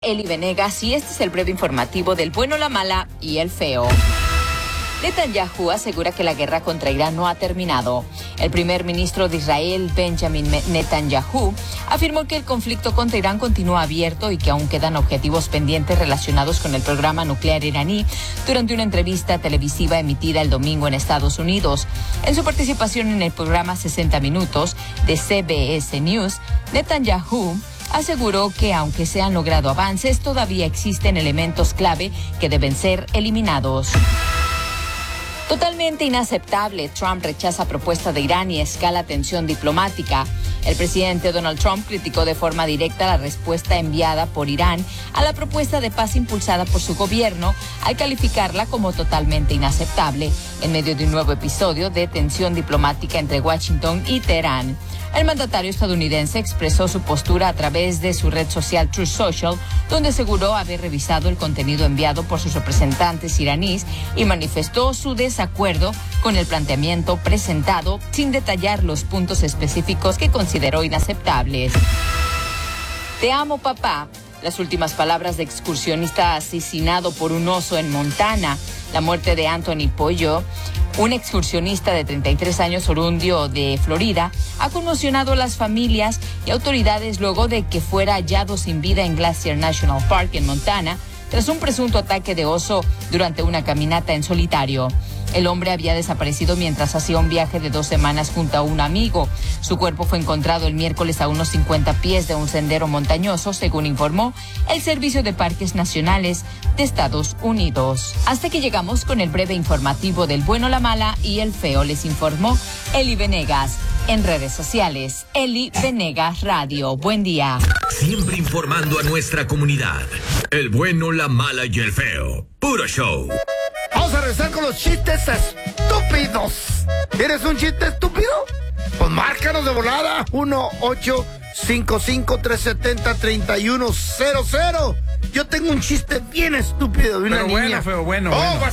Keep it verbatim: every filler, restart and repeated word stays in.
Eli Venegas y este es el breve informativo del bueno, la mala y el feo. Netanyahu asegura que la guerra contra Irán no ha terminado. El primer ministro de Israel, Benjamin Netanyahu, afirmó que el conflicto contra Irán continúa abierto y que aún quedan objetivos pendientes relacionados con el programa nuclear iraní durante una entrevista televisiva emitida el domingo en Estados Unidos. En su participación en el programa sesenta minutos de C B S News, Netanyahu aseguró que aunque se han logrado avances, todavía existen elementos clave que deben ser eliminados. Totalmente inaceptable. Trump rechaza propuesta de Irán y escala tensión diplomática. El presidente Donald Trump criticó de forma directa la respuesta enviada por Irán a la propuesta de paz impulsada por su gobierno, al calificarla como totalmente inaceptable, en medio de un nuevo episodio de tensión diplomática entre Washington y Teherán. El mandatario estadounidense expresó su postura a través de su red social Truth Social, donde aseguró haber revisado el contenido enviado por sus representantes iraníes y manifestó su desacuerdo con el planteamiento presentado, sin detallar los puntos específicos que consideró inaceptables. Te amo, papá. Las últimas palabras de excursionista asesinado por un oso en Montana. La muerte de Anthony Pollo, un excursionista de treinta y tres años orundio de Florida, ha conmocionado a las familias y autoridades luego de que fuera hallado sin vida en Glacier National Park en Montana tras un presunto ataque de oso durante una caminata en solitario. El hombre había desaparecido mientras hacía un viaje de dos semanas junto a un amigo. Su cuerpo fue encontrado el miércoles a unos cincuenta pies de un sendero montañoso, según informó el Servicio de Parques Nacionales de Estados Unidos. Hasta que llegamos con el breve informativo del bueno, la mala y el feo, les informó Eli Venegas. En redes sociales, Eli Venegas Radio. Buen día. Siempre informando a nuestra comunidad. El bueno, la mala y el feo. Puro show. Vamos a regresar con los chistes estúpidos. ¿Eres un chiste estúpido? Pues márcanos de volada. uno ocho cinco cinco tres siete cero tres uno cero cero. Yo tengo un chiste bien estúpido de una Pero niña. bueno, feo, bueno, Oh, bueno.